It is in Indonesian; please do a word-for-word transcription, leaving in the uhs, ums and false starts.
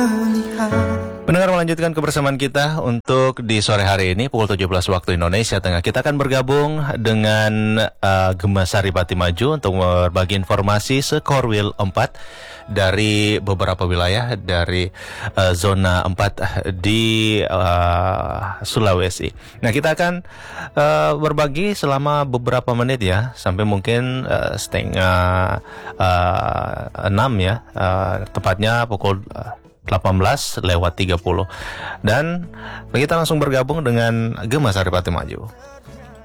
Pendengar, melanjutkan kebersamaan kita untuk di sore hari ini pukul tujuh belas waktu Indonesia Tengah. Kita akan bergabung dengan uh, Gema Saripati Maju untuk berbagi informasi sekorwil empat dari beberapa wilayah dari uh, zona empat di uh, Sulawesi. Nah, kita akan uh, berbagi selama beberapa menit ya, sampai mungkin uh, setengah uh, enam ya, uh, tepatnya pukul uh, delapan belas lewat tiga puluh. Dan kita langsung bergabung dengan Gema Saripati Maju.